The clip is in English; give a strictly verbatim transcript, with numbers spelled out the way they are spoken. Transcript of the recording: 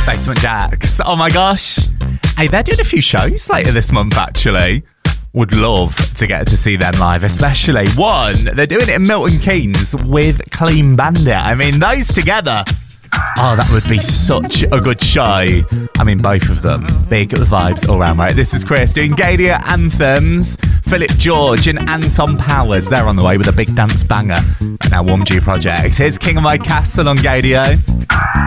Basement Jaxx. Oh my gosh. Hey, they're doing a few shows later this month, actually. Would love to get to see them live, especially one, they're doing it in Milton Keynes with Clean Bandit. I mean, those together, oh, that would be such a good show. I mean, both of them, big vibes all around, right? This is Chris doing Gadia Anthems. Philip George and Anton Powers, they're on the way with a big dance banger. And our Warm Dew project. Here's King of My Castle on Gadio.